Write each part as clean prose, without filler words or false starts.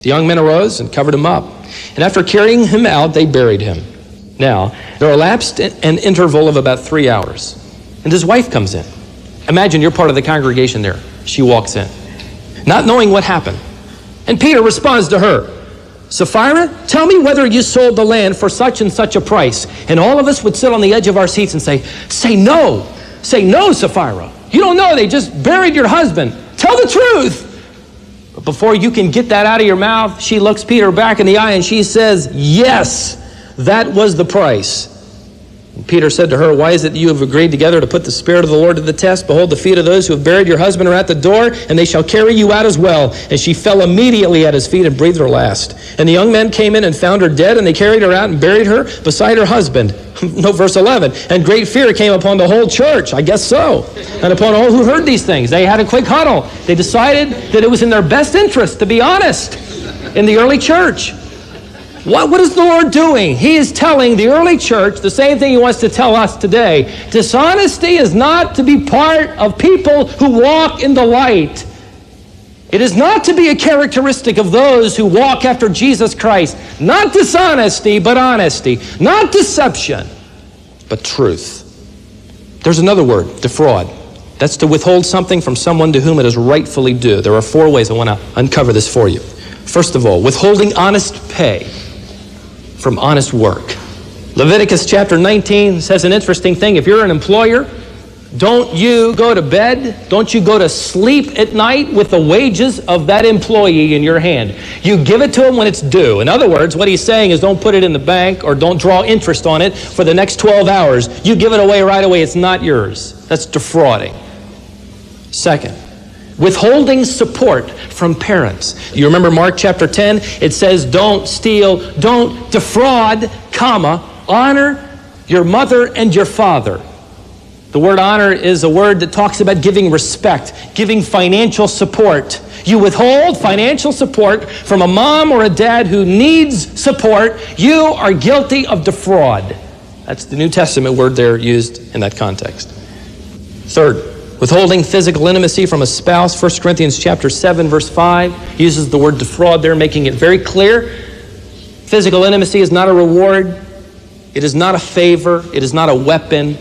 The young men arose and covered him up. And after carrying him out, they buried him. Now, there elapsed an interval of about 3 hours. And his wife comes in. Imagine you're part of the congregation there. She walks in, not knowing what happened. And Peter responds to her, Sapphira, tell me whether you sold the land for such and such a price. And all of us would sit on the edge of our seats and say no, Sapphira. You don't know, they just buried your husband. Tell the truth. But before you can get that out of your mouth, she looks Peter back in the eye and she says, yes, that was the price. And Peter said to her, why is it that you have agreed together to put the Spirit of the Lord to the test? Behold, the feet of those who have buried your husband are at the door, and they shall carry you out as well. And she fell immediately at his feet and breathed her last. And the young men came in and found her dead, and they carried her out and buried her beside her husband. No, verse 11. And great fear came upon the whole church, I guess so, and upon all who heard these things. They had a quick huddle. They decided that it was in their best interest to be honest in the early church. What is the Lord doing? He is telling the early church the same thing he wants to tell us today. Dishonesty is not to be part of people who walk in the light. It is not to be a characteristic of those who walk after Jesus Christ. Not dishonesty, but honesty. Not deception, but truth. There's another word, defraud. That's to withhold something from someone to whom it is rightfully due. There are 4 ways I want to uncover this for you. First of all, withholding honest pay from honest work. Leviticus chapter 19 says an interesting thing. If you're an employer, don't you go to bed, don't you go to sleep at night with the wages of that employee in your hand. You give it to him when it's due. In other words, what he's saying is don't put it in the bank or don't draw interest on it for the next 12 hours. You give it away right away. It's not yours. That's defrauding. Second, withholding support from parents. You remember Mark chapter 10? It says don't steal, don't defraud, honor your mother and your father. The word honor is a word that talks about giving respect, giving financial support. You withhold financial support from a mom or a dad who needs support, you are guilty of defraud. That's the New Testament word there used in that context. Third, withholding physical intimacy from a spouse. 1 Corinthians chapter 7, verse 5 uses the word defraud there, making it very clear. Physical intimacy is not a reward. It is not a favor. It is not a weapon.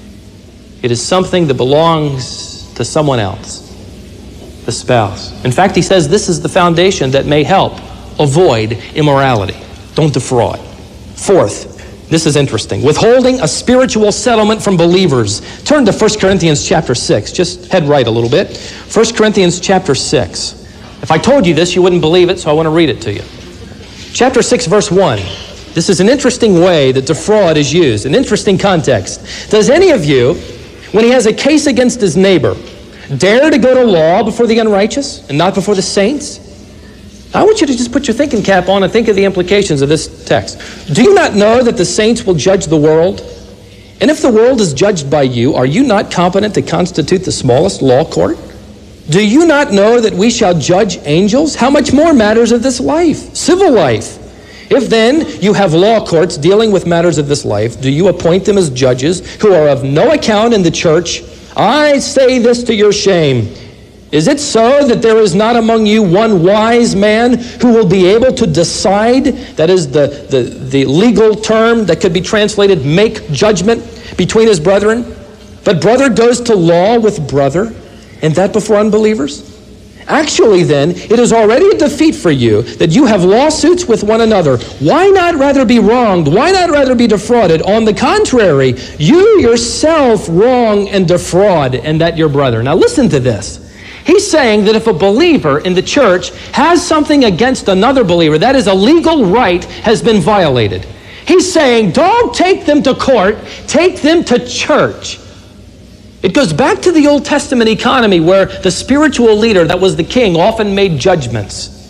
It is something that belongs to someone else, the spouse. In fact, he says this is the foundation that may help avoid immorality. Don't defraud. Fourth, this is interesting. Withholding a spiritual settlement from believers. Turn to 1 Corinthians chapter 6. Just head right a little bit. 1 Corinthians chapter 6. If I told you this, you wouldn't believe it, so I want to read it to you. Chapter 6, verse 1. This is an interesting way that defraud is used, an interesting context. Does any of you, when he has a case against his neighbor, dare to go to law before the unrighteous and not before the saints? I want you to just put your thinking cap on and think of the implications of this text. Do you not know that the saints will judge the world? And if the world is judged by you, are you not competent to constitute the smallest law court? Do you not know that we shall judge angels? How much more matters of this life, civil life? If then you have law courts dealing with matters of this life, do you appoint them as judges who are of no account in the church? I say this to your shame. Is it so that there is not among you one wise man who will be able to decide, that is the legal term that could be translated, make judgment between his brethren? But brother goes to law with brother, and that before unbelievers? Actually, then, it is already a defeat for you that you have lawsuits with one another. Why not rather be wronged? Why not rather be defrauded? On the contrary, you yourself wrong and defraud, and that your brother. Now listen to this. He's saying that if a believer in the church has something against another believer, that is a legal right has been violated. He's saying, don't take them to court, take them to church. It goes back to the Old Testament economy where the spiritual leader, that was the king, often made judgments.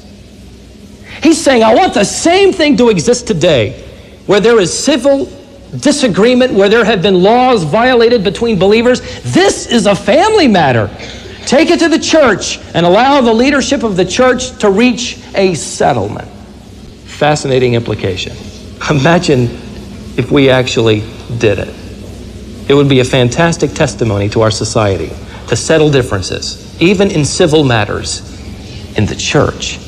He's saying, I want the same thing to exist today, where there is civil disagreement, where there have been laws violated between believers. This is a family matter. Take it to the church and allow the leadership of the church to reach a settlement. Fascinating implication. Imagine if we actually did it. It would be a fantastic testimony to our society to settle differences, even in civil matters, in the church.